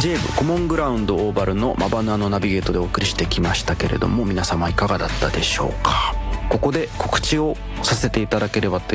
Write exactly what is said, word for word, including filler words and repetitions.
ジェイブコモングラウンドオーバルのマバナのナビゲートでお送りしてきましたけれども、皆様いかがだったでしょうか。ここで告知をさせていただければと